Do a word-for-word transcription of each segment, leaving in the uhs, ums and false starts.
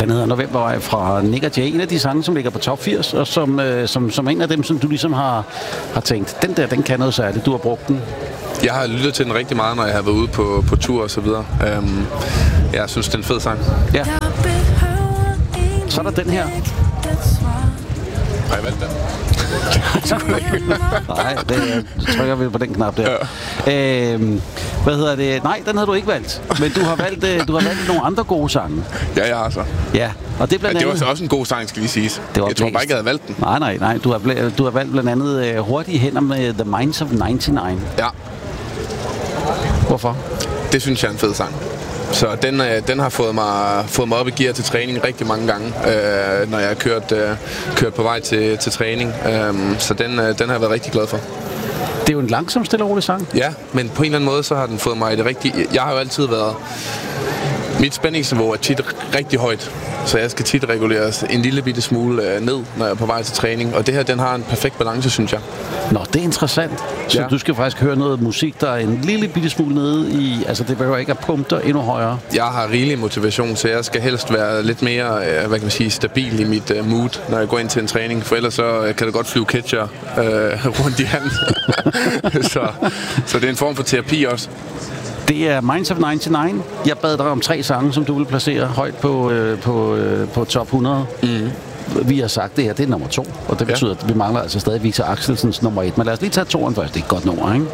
Den hedder Novembervej fra Nik og Jay. En af de sange, som ligger på top firs, og som, øh, som, som en af dem, som du ligesom har, har tænkt, den der, den kan noget særligt. Du har brugt den. Jeg har lyttet til den rigtig meget, når jeg har været ude på, på tur og så videre. Um, jeg synes, det er en fed sang. Ja. Så er der den her. Har jeg valgt den? Nej, det trykker vi på den knap der. Ja. Øhm, hvad hedder det? Nej, den havde du ikke valgt. Men du har valgt, du har valgt nogle andre gode sange. Ja, jeg har så. Ja, og det er blandt ja, det var andet... også en god sang, skal lige siges. Det var jeg tror bare ikke, jeg havde valgt den. Nej, nej, nej. Du har, bl- du har valgt blandt andet uh, Hurtige Hænder med The Minds of nioghalvfems. Ja. Hvorfor? Det synes jeg er en fed sang. Så den, øh, den har fået mig, fået mig op i gear til træning rigtig mange gange, øh, når jeg har kørt, øh, kørt på vej til, til træning. Øh, så den, øh, den har jeg været rigtig glad for. Det er jo en langsom, stille og rolig sang. Ja, men på en eller anden måde, så har den fået mig i det rigtige... Jeg har jo altid været... Mit spændingsniveau er tit rigtig højt, så jeg skal tit reguleres en lille bitte smule øh, ned, når jeg er på vej til træning. Og det her, den har en perfekt balance, synes jeg. Nå, det er interessant. Så ja. Du skal faktisk høre noget musik, der er en lille bitte smule nede i... Altså, det behøver ikke at pumpe dig endnu højere. Jeg har rigelig motivation, så jeg skal helst være lidt mere, øh, hvad kan man sige, stabil i mit øh, mood, når jeg går ind til en træning. For ellers så øh, kan det godt flyve catcher øh, rundt i handen. så, så det er en form for terapi også. Det er Minds of nioghalvfems. Jeg bad dig om tre sange, som du vil placere højt på, øh, på, øh, på top hundrede. Mm. Vi har sagt, det her det er nummer to, og det betyder, ja. at vi mangler altså stadig Victor Axelsens nummer et. Men lad os lige tage toeren først. Det er et godt nummer, ikke?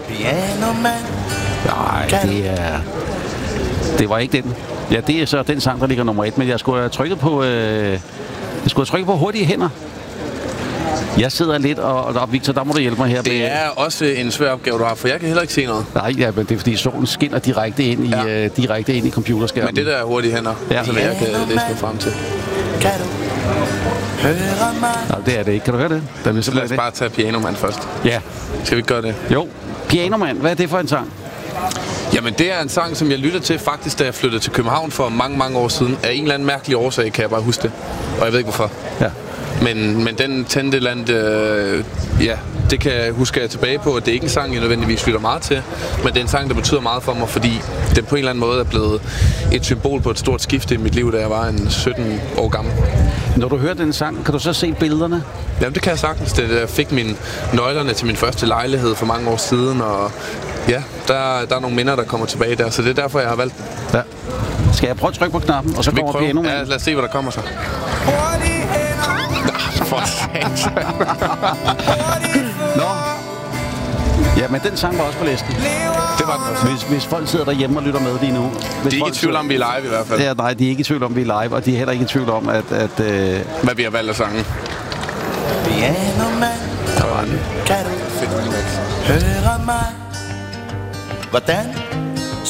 Nej, det er... Det var ikke den. Ja, det er så den sang, der ligger nummer et, men jeg skulle have trykket på... Øh... Jeg skulle have trykket på Hurtige Hænder. Jeg sidder lidt, og, og Victor, der må du hjælpe mig her. Det er også en svær opgave, du har, for jeg kan heller ikke se noget. Nej, ja, men det er fordi solen skinner direkte ind i, ja. uh, direkte ind i computerskærmen. Men det der er Hurtige Hænder, ja. som jeg kan læse mig frem til. Kan du høre mig? Nej, det er det ikke. Kan du høre det? Den så lad os det. bare tage Pianoman først. Ja. Skal vi ikke gøre det? Jo. Pianoman, hvad er det for en sang? Jamen, det er en sang, som jeg lyttede til faktisk, da jeg flyttede til København for mange, mange år siden. Af en eller anden mærkelig årsag, kan jeg bare huske det. Og jeg ved ikke, hvorfor. Ja. Men, men den tændte land, øh, ja, det kan jeg huske jeg tilbage på, at det er ikke en sang, jeg nødvendigvis lytter meget til, men det er en sang, der betyder meget for mig, fordi den på en eller anden måde er blevet et symbol på et stort skifte i mit liv, da jeg var en sytten år gammel. Når du hører den sang, kan du så se billederne? Jamen, det kan jeg sagtens. Det, jeg fik mine nøglerne til min første lejlighed for mange år siden, og ja, der, der er nogle minder, der kommer tilbage der, så det er derfor, jeg har valgt den. Ja. Skal jeg prøve at trykke på knappen, og så kommer Pianoman? Ja, lad os se, hvad der kommer så. For satan. Nå. Ja, men den sang var også på listen. Det var den også. Hvis, hvis folk sidder derhjemme og lytter med lige nu. Hvis de er ikke i tvivl om, vi er live i hvert fald. Ja, nej, de er ikke i tvivl om, vi er live, og de er heller ikke i tvivl om, at... at øh... hvad vi har valgt af sangen. Pianoman, kan du høre mig? Hvordan